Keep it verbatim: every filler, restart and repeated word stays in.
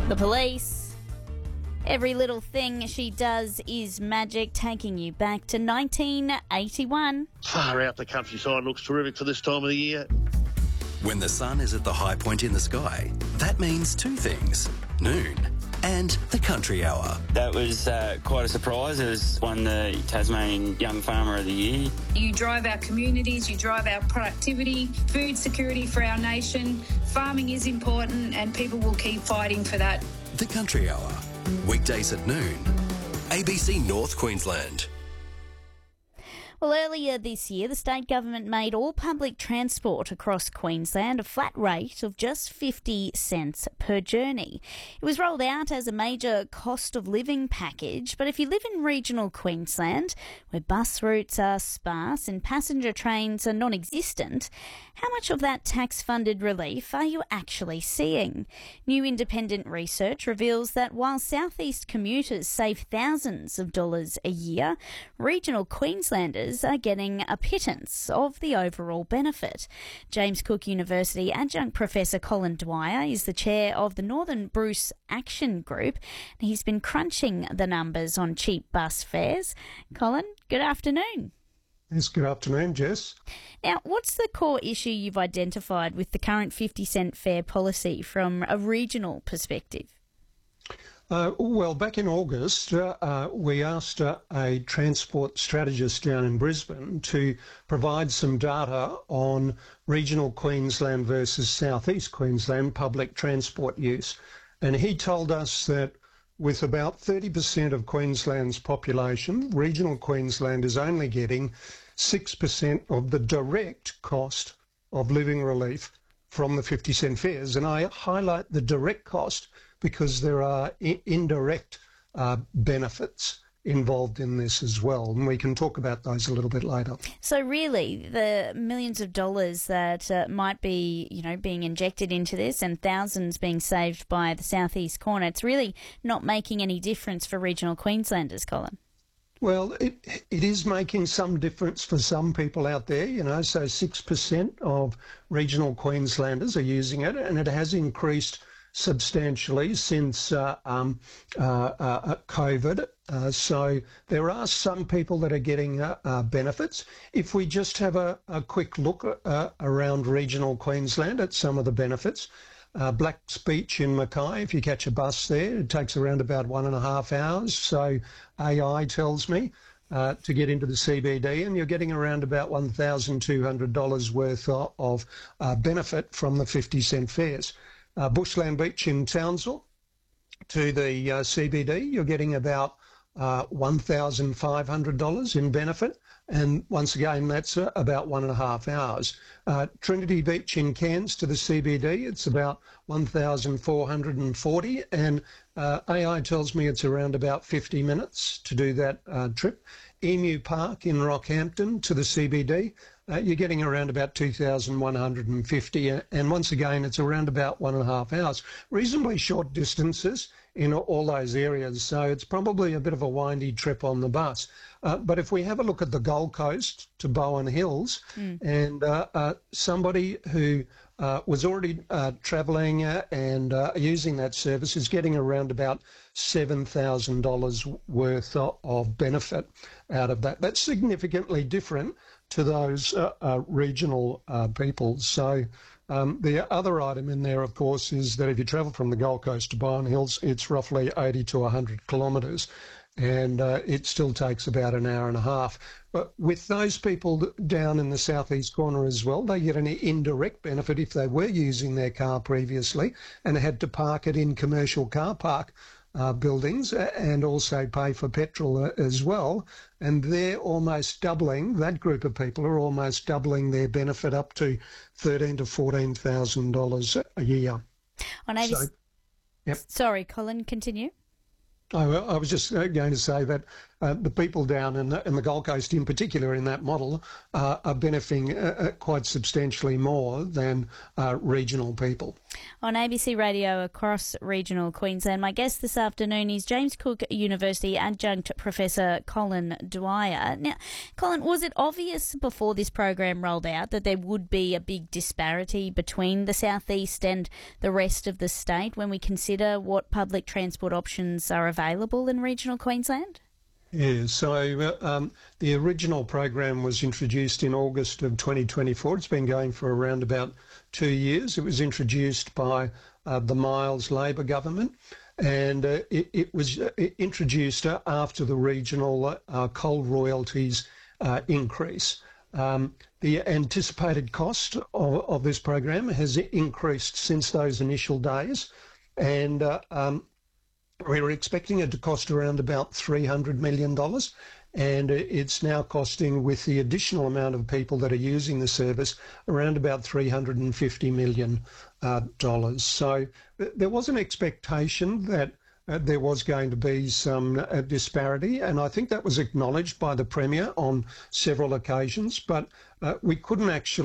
The police. Every little thing she does is magic, taking you back to nineteen eighty-one. Far out, the countryside looks terrific for this time of the year. When the sun is at the high point in the sky, that means two things: noon and the country hour. That was uh, quite a surprise. It was won the Tasmanian Young Farmer of the Year. You drive our communities, you drive our productivity, food security for our nation. Farming is important and people will keep fighting for that. The country hour, weekdays at noon. A B C North Queensland. Well, earlier this year, the state government made all public transport across Queensland a flat rate of just fifty cents per journey. It was rolled out as a major cost of living package, but if you live in regional Queensland, where bus routes are sparse and passenger trains are non-existent, how much of that tax-funded relief are you actually seeing? New independent research reveals that while southeast commuters save thousands of dollars a year, regional Queenslanders are getting a pittance of the overall benefit. James Cook University adjunct Professor Colin Dwyer is the chair of the Northern Bruce Action Group. He's been crunching the numbers on cheap bus fares. Colin, good afternoon. Yes, good afternoon, Jess. Now, what's the core issue you've identified with the current fifty cent fare policy from a regional perspective? Uh, well, back in August, uh, uh, we asked uh, a transport strategist down in Brisbane to provide some data on regional Queensland versus southeast Queensland public transport use. And he told us that with about thirty percent of Queensland's population, regional Queensland is only getting six percent of the direct cost of living relief from the fifty cent fares. And I highlight the direct cost because there are I- indirect uh, benefits involved in this as well, and we can talk about those a little bit later. So really, the millions of dollars that uh, might be, you know, being injected into this and thousands being saved by the southeast corner, it's really not making any difference for regional Queenslanders, Colin. Well, it it is making some difference for some people out there, you know, so six percent of regional Queenslanders are using it, and it has increased substantially since uh, um, uh, uh, COVID. Uh, so there are some people that are getting uh, uh, benefits. If we just have a, a quick look uh, around regional Queensland at some of the benefits, uh, Black's Beach in Mackay, if you catch a bus there, it takes around about one and a half hours. So A I tells me uh, to get into the C B D, and you're getting around about one thousand two hundred dollars worth of, of uh, benefit from the fifty cent fares. Uh, Bushland Beach in Townsville to the uh, C B D, you're getting about uh, one thousand five hundred dollars in benefit, and once again that's uh, about one and a half hours. Uh, Trinity Beach in Cairns to the C B D, it's about one thousand four hundred forty dollars, and uh, A I tells me it's around about fifty minutes to do that uh, trip. Emu Park in Rockhampton to the C B D, uh, you're getting around about two thousand one hundred fifty, and once again it's around about one and a half hours. Reasonably short distances in all those areas, so it's probably a bit of a windy trip on the bus. Uh, but if we have a look at the Gold Coast to Bowen Hills, mm. and uh, uh, somebody who uh, was already uh, travelling uh, and uh, using that service is getting around about seven thousand dollars worth of, of benefit out of that. That's significantly different to those uh, uh, regional uh, people. So um, the other item in there, of course, is that if you travel from the Gold Coast to Bowen Hills, it's roughly eighty to one hundred kilometres, and uh, it still takes about an hour and a half. But with those people down in the southeast corner as well, they get an indirect benefit if they were using their car previously and had to park it in commercial car park Uh, buildings and also pay for petrol uh, as well, and they're almost doubling. That group of people are almost doubling their benefit up to thirteen to fourteen thousand dollars a year. On so, yep. Sorry, Colin, continue. I, I was just going to say that uh, the people down in the, in the Gold Coast in particular in that model uh, are benefiting uh, quite substantially more than uh, regional people. On A B C Radio across regional Queensland, my guest this afternoon is James Cook University adjunct Professor Colin Dwyer. Now, Colin, was it obvious before this program rolled out that there would be a big disparity between the southeast and the rest of the state when we consider what public transport options are available in regional Queensland? Yeah, so uh, um, the original program was introduced in August of twenty twenty-four. It's been going for around about two years. It was introduced by uh, the Miles Labor government, and uh, it, it was uh, introduced uh, after the regional uh, coal royalties uh, increase. Um, the anticipated cost of, of this program has increased since those initial days, and uh, um, we were expecting it to cost around about three hundred million dollars, and it's now costing, with the additional amount of people that are using the service, around about three hundred fifty million dollars. Uh, so there was an expectation that uh, there was going to be some uh, disparity, and I think that was acknowledged by the Premier on several occasions, but uh, we couldn't actually